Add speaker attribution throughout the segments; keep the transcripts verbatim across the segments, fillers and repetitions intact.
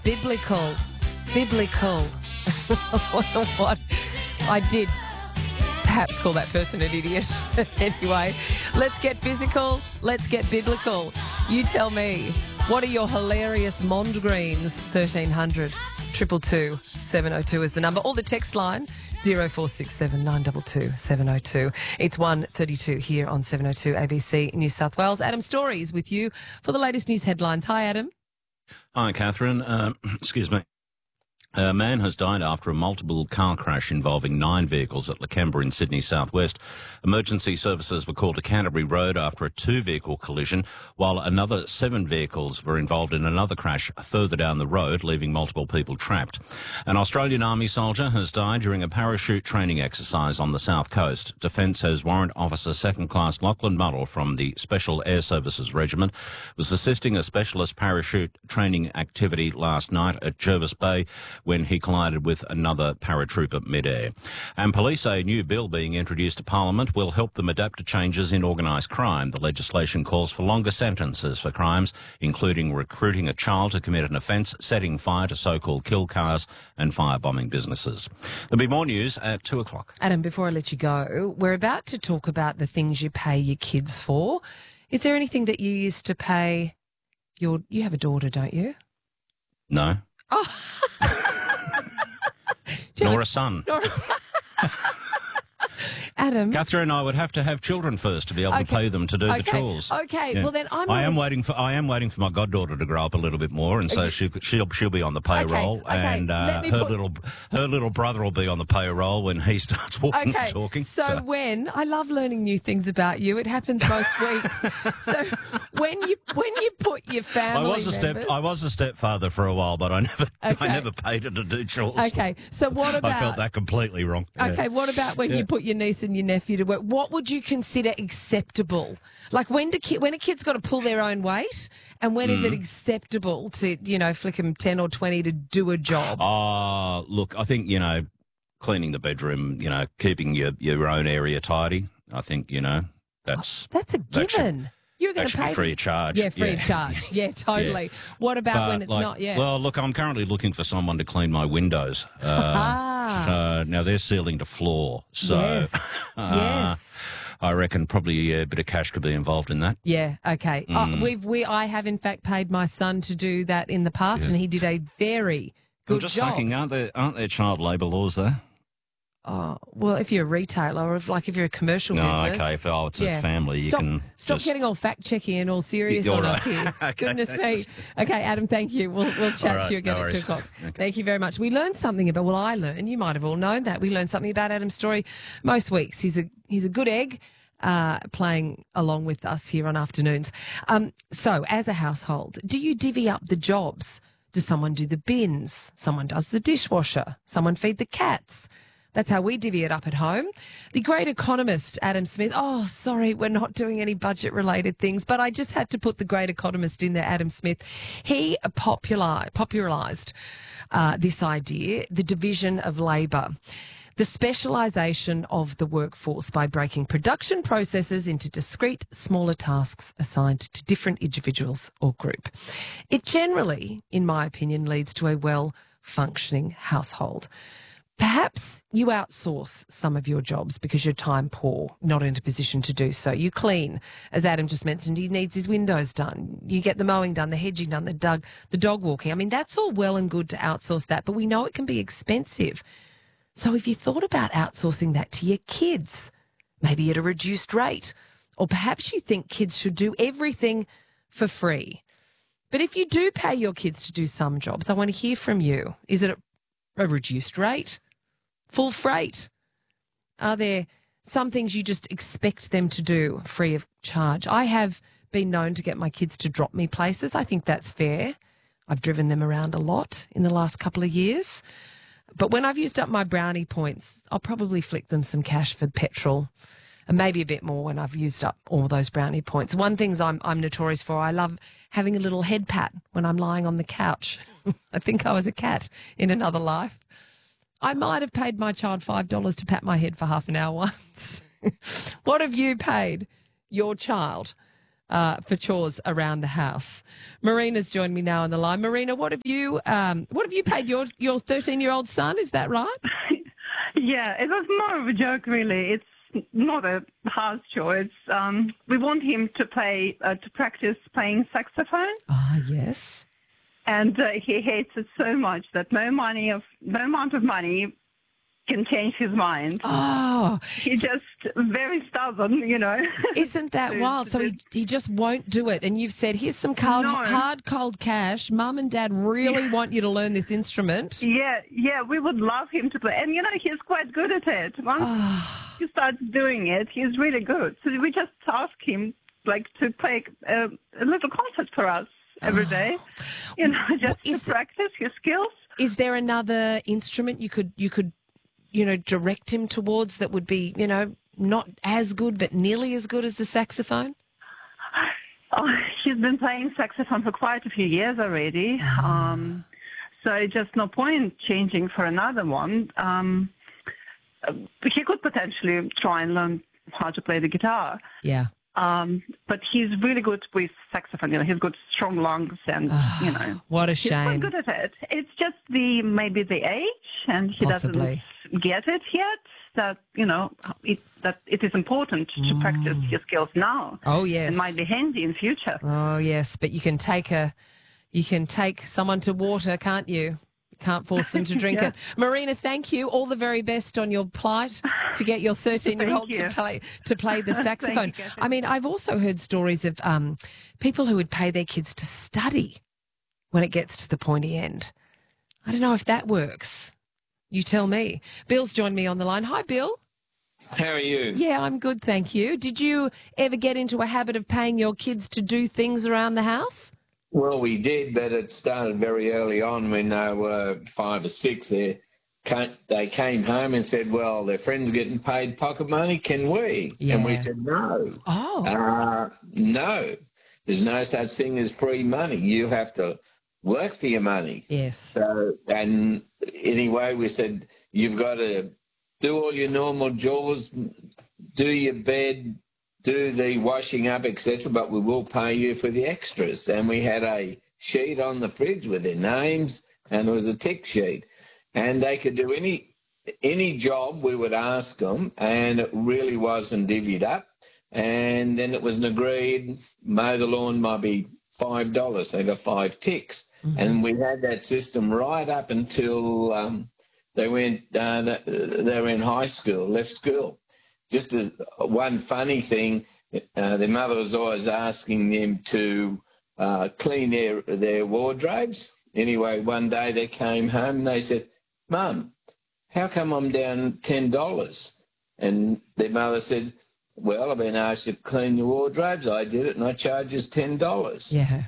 Speaker 1: Biblical. Biblical. What? I did perhaps call that person an idiot. Anyway, let's get physical. Let's get biblical. You tell me, what are your hilarious mondegreens? thirteen hundred, two two two, seven oh two is the number. Or the text line, zero four six seven, nine two two, seven oh two. It's one thirty-two here on seven oh two A B C New South Wales. Adam Story is with you for the latest news headlines. Hi, Adam.
Speaker 2: Hi, Catherine. Uh, excuse me. A man has died after a multiple car crash involving nine vehicles at Lakemba in Sydney southwest. Emergency services were called to Canterbury Road after a two-vehicle collision, while another seven vehicles were involved in another crash further down the road, leaving multiple people trapped. An Australian Army soldier has died during a parachute training exercise on the south coast. Defence says Warrant Officer Second Class Lachlan Muddle from the Special Air Services Regiment was assisting a specialist parachute training activity last night at Jervis Bay when he collided with another paratrooper mid-air. And police say a new bill being introduced to Parliament will help them adapt to changes in organised crime. The legislation calls for longer sentences for crimes, including recruiting a child to commit an offence, setting fire to so-called kill cars and firebombing businesses. There'll be more news at two o'clock.
Speaker 1: Adam, before I let you go, we're about to talk about the things you pay your kids for. Is there anything that you used to pay your... You have a daughter, don't you?
Speaker 2: No.
Speaker 1: Oh.
Speaker 2: Nor a son.
Speaker 1: Nor a son. Adam.
Speaker 2: Catherine, I would have to have children first to be able
Speaker 1: Okay.
Speaker 2: to pay them to do
Speaker 1: Okay.
Speaker 2: the chores.
Speaker 1: Okay,
Speaker 2: Yeah.
Speaker 1: well then I'm
Speaker 2: I am
Speaker 1: not-
Speaker 2: waiting for I am waiting for my goddaughter to grow up a little bit more, and so she she'll she'll be on the payroll,
Speaker 1: Okay, okay,
Speaker 2: and uh,
Speaker 1: let me
Speaker 2: her
Speaker 1: put-
Speaker 2: little her little brother will be on the payroll when he starts walking
Speaker 1: Okay,
Speaker 2: and talking.
Speaker 1: so, when I love learning new things about you, it happens most weeks. So when you when you put your
Speaker 2: I
Speaker 1: family
Speaker 2: was a step
Speaker 1: members,
Speaker 2: I was a stepfather for a while, but I never
Speaker 1: Okay.
Speaker 2: I never paid her to do chores.
Speaker 1: okay. So what about
Speaker 2: I felt that completely wrong.
Speaker 1: Okay, what about when
Speaker 2: Yeah.
Speaker 1: you put your niece and your nephew to work? What would you consider acceptable? Like when do ki- when a kid's got to pull their own weight, and when
Speaker 2: Mm.
Speaker 1: is it acceptable to, you know, flick them ten or twenty to do a job?
Speaker 2: Oh, look, I think, you know, cleaning the bedroom, you know, keeping your, your own area tidy, I think, you know, that's
Speaker 1: That's a
Speaker 2: that should-
Speaker 1: given. You're going
Speaker 2: that
Speaker 1: to
Speaker 2: should
Speaker 1: pay
Speaker 2: be free
Speaker 1: them.
Speaker 2: of charge.
Speaker 1: Yeah, free of charge. Yeah, totally. What about
Speaker 2: But,
Speaker 1: when it's
Speaker 2: like,
Speaker 1: not? Yeah.
Speaker 2: Well, look, I'm currently looking for someone to clean my windows. Uh,
Speaker 1: Ah.
Speaker 2: uh, now, they're ceiling to floor, so
Speaker 1: Yes.
Speaker 2: uh,
Speaker 1: Yes.
Speaker 2: I reckon probably a bit of cash could be involved in that.
Speaker 1: Yeah. Okay. Uh,
Speaker 2: Mm.
Speaker 1: we've we I have in fact paid my son to do that in the past,
Speaker 2: Yeah.
Speaker 1: and he did a very good
Speaker 2: I'm just
Speaker 1: job.
Speaker 2: thinking, aren't there, aren't there child labour laws there?
Speaker 1: Oh, well, if you're a retailer or if, like if you're a commercial
Speaker 2: No,
Speaker 1: business.
Speaker 2: okay, if oh, it's
Speaker 1: yeah.
Speaker 2: a family, you
Speaker 1: stop,
Speaker 2: can
Speaker 1: Stop
Speaker 2: just...
Speaker 1: getting all fact checky and all serious
Speaker 2: You're
Speaker 1: on
Speaker 2: right.
Speaker 1: us here.
Speaker 2: Okay,
Speaker 1: Goodness me.
Speaker 2: just-
Speaker 1: Okay, Adam, thank you. We'll we'll chat
Speaker 2: All right,
Speaker 1: to you again
Speaker 2: no
Speaker 1: at two
Speaker 2: worries.
Speaker 1: o'clock.
Speaker 2: Okay.
Speaker 1: Thank you very much. We learned something about. Well, I learned. You might have all known that. We learned something about Adam's story most weeks. He's a he's a good egg. Uh, playing along with us here on afternoons. Um, so, as a household, do you divvy up the jobs? Does someone do the bins? Someone does the dishwasher? Someone feed the cats? That's how we divvy it up at home. The great economist, Adam Smith, oh, sorry, we're not doing any budget-related things, but I just had to put the great economist in there, Adam Smith. He popular, popularised uh, this idea, the division of labour, the specialisation of the workforce by breaking production processes into discrete, smaller tasks assigned to different individuals or group. It generally, in my opinion, leads to a well-functioning household. Perhaps you outsource some of your jobs because you're time poor, not in a position to do so. You clean, as Adam just mentioned, he needs his windows done. You get the mowing done, the hedging done, the dog, the dog walking. I mean, that's all well and good to outsource that, but we know it can be expensive. So if you thought about outsourcing that to your kids, maybe at a reduced rate, or perhaps you think kids should do everything for free. But if you do pay your kids to do some jobs, I want to hear from you. Is it a, a reduced rate? Full freight? Are there some things you just expect them to do free of charge? I have been known to get my kids to drop me places. I think that's fair. I've driven them around a lot in the last couple of years. But when I've used up my brownie points, I'll probably flick them some cash for petrol and maybe a bit more when I've used up all those brownie points. One thing I'm, I'm notorious for, I love having a little head pat when I'm lying on the couch. I think I was a cat in another life. I might have paid my child five dollars to pat my head for half an hour once. What have you paid your child? uh, for chores around the house. Marina's joined me now on the line. Marina, what have you um, what have you paid your your thirteen-year-old son? Is that right?
Speaker 3: Yeah, it was more of a joke, really. It's not a house chore. It's um, we want him to play uh, to practice playing saxophone.
Speaker 1: Ah, yes.
Speaker 3: And uh, he hates it so much that no money of no amount of money can change his mind.
Speaker 1: Oh,
Speaker 3: He's just very stubborn, you know.
Speaker 1: isn't that
Speaker 3: To-
Speaker 1: wild?
Speaker 3: to
Speaker 1: So he,
Speaker 3: just-
Speaker 1: he just won't do it. And you've said, here's some cold,
Speaker 3: No.
Speaker 1: hard, cold cash. Mum and Dad really want you to learn this instrument.
Speaker 3: Yeah, yeah, we would love him to play. And, you know, he's quite good at it. Once
Speaker 1: Ah.
Speaker 3: he starts doing it, he's really good. So we just ask him, like, to play a, a little concert for us every day, you know, just
Speaker 1: Ah. Is-
Speaker 3: to practice his skills.
Speaker 1: Is there another instrument you could you could you know direct him towards that would be you know not as good but nearly as good as the saxophone?
Speaker 3: Oh, he's been playing saxophone for quite a few years already. Um, so just no point changing for another one. Um, uh, he could potentially try and learn how to play the guitar.
Speaker 1: Yeah.
Speaker 3: Um, but he's really good with saxophone. You know, he's got strong lungs, and you know,
Speaker 1: What a
Speaker 3: he's quite
Speaker 1: shame.
Speaker 3: good at it. It's just the maybe the age, and he
Speaker 1: Possibly.
Speaker 3: doesn't get it yet. That you know, it, that it is important to practice your skills now.
Speaker 1: Oh yes.
Speaker 3: It might be handy in future.
Speaker 1: Oh yes, but you can take a you can take someone to water, can't you? Can't force them to drink
Speaker 3: Yeah.
Speaker 1: it. Marina, thank you. All the very best on your plight to get your thirteen-year-old
Speaker 3: Thank
Speaker 1: to
Speaker 3: you.
Speaker 1: play to play the saxophone.
Speaker 3: you, Catherine.
Speaker 1: I mean, I've also heard stories of um, people who would pay their kids to study when it gets to the pointy end. I don't know if that works. You tell me. Bill's joined me on the line. Hi, Bill.
Speaker 4: How are you?
Speaker 1: Yeah, I'm good, thank you. Did you ever get into a habit of paying your kids to do things around the house?
Speaker 4: Well, we did, but it started very early on when they were five or six. They ca- they came home and said, well, their friends getting paid pocket money, can we? And we
Speaker 1: Yeah.
Speaker 4: said, no.
Speaker 1: Oh.
Speaker 4: Uh, no. There's no such thing as free money. You have to work for your money.
Speaker 1: Yes.
Speaker 4: So, and anyway, we said, you've got to do all your normal chores, do your bed, do the washing up, et cetera, but we will pay you for the extras. And we had a sheet on the fridge with their names, and it was a tick sheet. And they could do any any job we would ask them, and it really wasn't divvied up. And then it was an agreed, mow the lawn might be five dollars. They got five ticks.
Speaker 1: Mm-hmm.
Speaker 4: And we had that system right up until um, they went, uh, they were in high school, left school. Just as one funny thing, uh, their mother was always asking them to uh, clean their, their wardrobes. Anyway, one day they came home and they said, Mum, how come I'm down ten dollars? And their mother said, well, I've been asked you to clean your wardrobes. I did it and I charge you ten dollars.
Speaker 1: Yeah.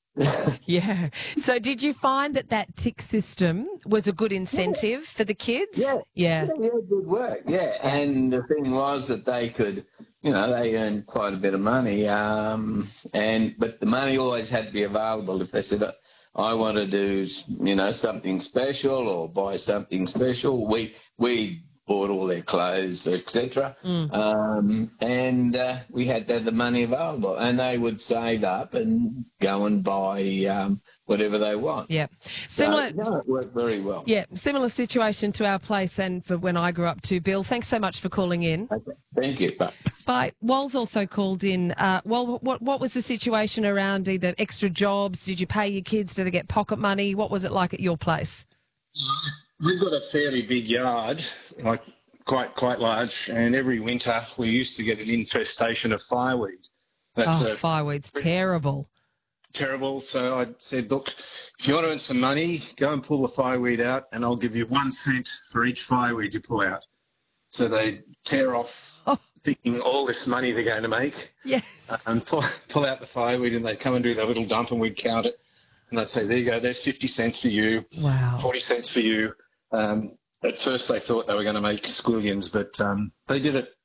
Speaker 1: Yeah. So did you find that that tick system was a good incentive for the kids?
Speaker 4: Yeah.
Speaker 1: Yeah.
Speaker 4: Yeah, yeah, good work. Yeah, and the thing was that they could, you know, they earned quite a bit of money. Um, and but the money always had to be available. If they said, I want to do, you know, something special or buy something special, we we bought all their clothes, et cetera.
Speaker 1: Mm.
Speaker 4: Um, and uh, we had to have the money available, and they would save up and go and buy um, whatever they want.
Speaker 1: Yeah. Similar.
Speaker 4: So, no, it worked very well.
Speaker 1: Yeah, similar situation to our place and for when I grew up too, Bill. Thanks so much for calling in.
Speaker 4: Okay. Thank you. Bye.
Speaker 1: Bye. Wal's also called in. Uh, Wal, what, what was the situation around either extra jobs? Did you pay your kids? Did they get pocket money? What was it like at your place?
Speaker 5: We've got a fairly big yard, like quite quite large, and every winter we used to get an infestation of fireweed. That's
Speaker 1: oh,
Speaker 5: uh,
Speaker 1: fireweed's terrible.
Speaker 5: terrible. So I said, look, if you want to earn some money, go and pull the fireweed out, and I'll give you one cent for each fireweed you pull out. So they tear off,
Speaker 1: Oh.
Speaker 5: thinking all this money they're going to make,
Speaker 1: Yes.
Speaker 5: and pull, pull out the fireweed, and they come and do their little dump, and we'd count it. And I'd say, there you go, there's fifty cents for you,
Speaker 1: Wow.
Speaker 5: forty cents for you. Um, at first they thought they were going to make squillions, but um, they did it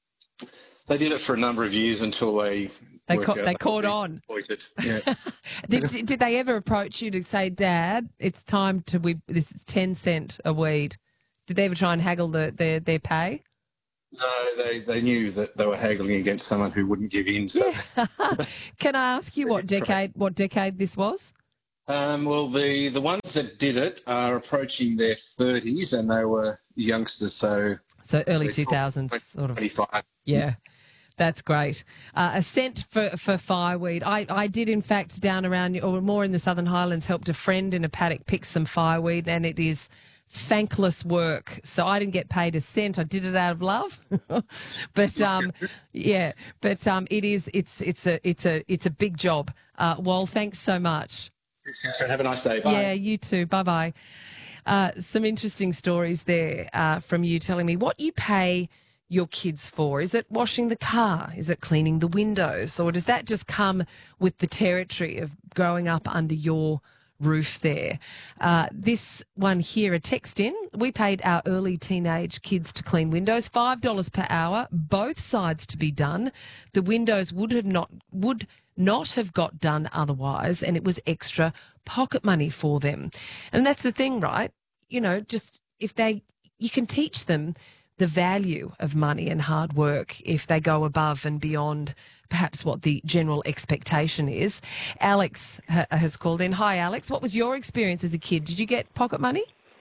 Speaker 5: They did it for a number of years until they
Speaker 1: They,
Speaker 5: worked
Speaker 1: ca-
Speaker 5: out
Speaker 1: they
Speaker 5: could
Speaker 1: caught
Speaker 5: be
Speaker 1: on.
Speaker 5: exploited. Yeah.
Speaker 1: Did, did they ever approach you to say, Dad, it's time to, we, this is ten cent a weed? Did they ever try and haggle the, their, their pay?
Speaker 5: No, they, they knew that they were haggling against someone who wouldn't give in. So,
Speaker 1: Yeah. Can I ask you what decade what decade this was?
Speaker 5: um, well, the, the ones that did it are approaching their thirties, and they were youngsters, so
Speaker 1: So early
Speaker 5: they're
Speaker 1: two thousands, sort of.
Speaker 5: twenty-five.
Speaker 1: Yeah. That's great. Uh, a cent for, for fireweed. I, I did, in fact, down around, or more in the Southern Highlands, helped a friend in a paddock pick some fireweed, and it is thankless work. So I didn't get paid a cent. I did it out of love. but um, yeah, but um, it is. It's it's a it's a it's a big job. Uh, well, thanks so much.
Speaker 5: Have a nice day. Bye.
Speaker 1: Yeah, you too. Bye bye. Uh, some interesting stories there uh, from you telling me what you pay your kids for. Is it washing the car? Is it cleaning the windows? Or does that just come with the territory of growing up under your roof there? Uh, this one here, a text in, we paid our early teenage kids to clean windows, five dollars per hour, both sides to be done. The windows would have not, would not have got done otherwise, and it was extra pocket money for them. And that's the thing, right? You know, just if they, you can teach them the value of money and hard work if they go above and beyond perhaps what the general expectation is. Alex ha- has called in. Hi, Alex. What was your experience as a kid? Did you get pocket money?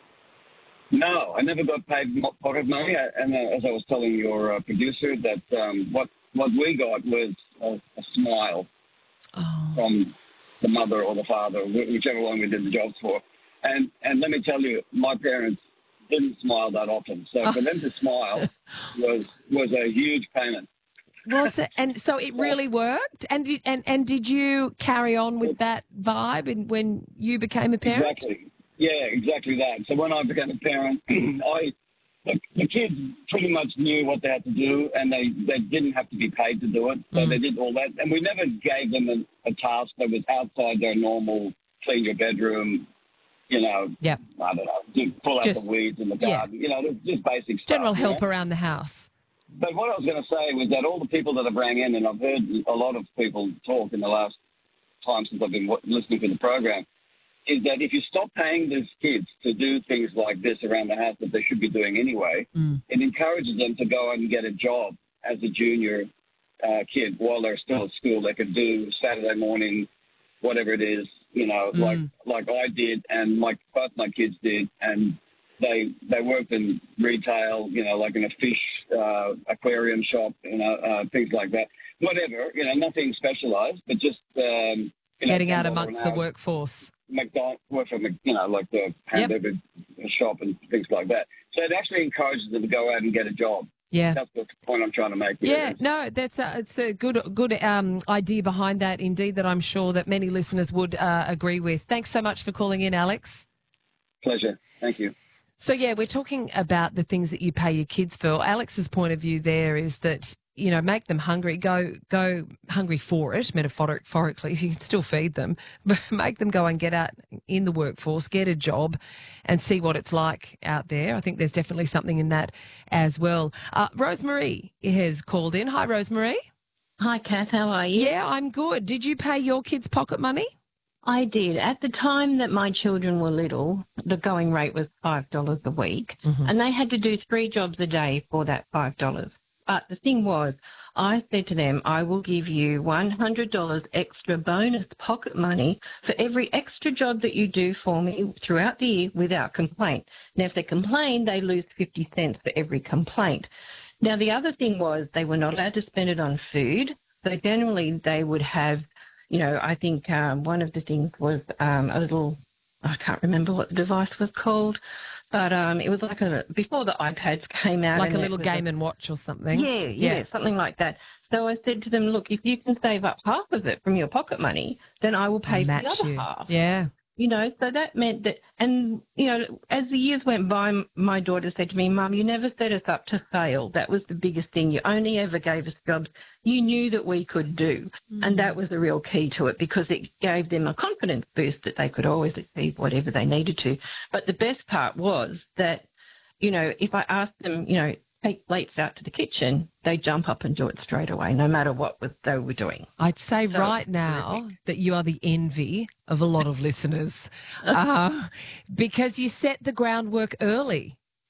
Speaker 6: No, I never got paid mo- pocket money. I- And uh, as I was telling your uh, producer, that um, what what we got was a, a smile
Speaker 1: Oh.
Speaker 6: from the mother or the father, wh- whichever one we did the jobs for. And and let me tell you, my parents didn't smile that often. So for them to smile was was a huge payment.
Speaker 1: Was it? And so it really worked? And did, and, and did you carry on with that vibe in, when you became a parent?
Speaker 6: Exactly. Yeah, exactly that. So when I became a parent, I the, the kids pretty much knew what they had to do, and they, they didn't have to be paid to do it. So
Speaker 1: Mm.
Speaker 6: they did all that. And we never gave them a, a task that was outside their normal clean your bedroom, you know,
Speaker 1: Yeah.
Speaker 6: I don't know, do- pull out
Speaker 1: Just-
Speaker 6: the weeds in the
Speaker 1: yeah.
Speaker 6: garden, you know, just basic stuff.
Speaker 1: General
Speaker 6: you know?
Speaker 1: help around the house.
Speaker 6: But what I was going to say was that all the people that have rang in, and I've heard a lot of people talk in the last time since I've been w- listening to the program, is that if you stop paying these kids to do things like this around the house that they should be doing anyway,
Speaker 1: Mm.
Speaker 6: it encourages them to go out and get a job as a junior uh, kid while they're still at school. They could do Saturday morning, whatever it is, you know,
Speaker 1: Mm.
Speaker 6: like like I did and my both my kids did, and they they worked in retail, you know, like in a fish uh, aquarium shop, you know, uh, things like that. Whatever, you know, nothing specialized, but just um, you know,
Speaker 1: Getting out
Speaker 6: ten dollars
Speaker 1: amongst
Speaker 6: an
Speaker 1: the
Speaker 6: hour.
Speaker 1: workforce.
Speaker 6: McDonald's, work for, Mc- you know, like the hamburger shop and things like that. So it actually encourages them to go out and get a job.
Speaker 1: Yeah.
Speaker 6: That's the point I'm trying to make here.
Speaker 1: Yeah, no, that's a, it's a good good um, idea behind that, indeed, that I'm sure that many listeners would uh, agree with. Thanks so much for calling in, Alex.
Speaker 6: Pleasure. Thank you.
Speaker 1: So, yeah, we're talking about the things that you pay your kids for. Alex's point of view there is that, you know, make them hungry, go go hungry for it, metaphorically. You can still feed them, but make them go and get out in the workforce, get a job and see what it's like out there. I think there's definitely something in that as well. Uh, Rosemary has called in. Hi, Rosemary.
Speaker 7: Hi, Kath. How are you?
Speaker 1: Yeah, I'm good. Did you pay your kids pocket money?
Speaker 7: I did. At the time that my children were little, the going rate was five dollars a week,
Speaker 1: Mhm.
Speaker 7: and they had to do three jobs a day for that five dollars. But the thing was, I said to them, I will give you one hundred dollars extra bonus pocket money for every extra job that you do for me throughout the year without complaint. Now, if they complain, they lose fifty cents for every complaint. Now, the other thing was they were not allowed to spend it on food. So generally they would have, you know, I think um, one of the things was um, a little, I can't remember what the device was called, but um, it was like a, before the iPads came out.
Speaker 1: Like
Speaker 7: and
Speaker 1: a
Speaker 7: it
Speaker 1: little
Speaker 7: was
Speaker 1: Game and Watch or something?
Speaker 7: Yeah, yeah, something like that. So I said to them, look, if you can save up half of it from your pocket money, then I will pay for
Speaker 1: Match
Speaker 7: the other
Speaker 1: you.
Speaker 7: half.
Speaker 1: Yeah.
Speaker 7: You know, so that meant that, and, you know, as the years went by, m- my daughter said to me, Mum, you never set us up to fail. That was the biggest thing. You only ever gave us jobs you knew that we could do. And that was the real key to it, because it gave them a confidence boost that they could always achieve whatever they needed to. But the best part was that, you know, if I asked them, you know, take plates out to the kitchen, they jump up and do it straight away, no matter what was, they were doing.
Speaker 1: I'd say
Speaker 7: So,
Speaker 1: right now that you are the envy of a lot of listeners uh, because you set the groundwork early.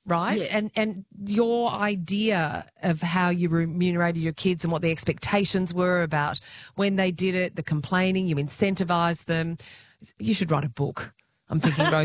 Speaker 1: right?
Speaker 7: Yeah.
Speaker 1: And and your idea of how you remunerated your kids and what the expectations were about when they did it, the complaining, you incentivized them. You should write a book. I'm thinking, Rose.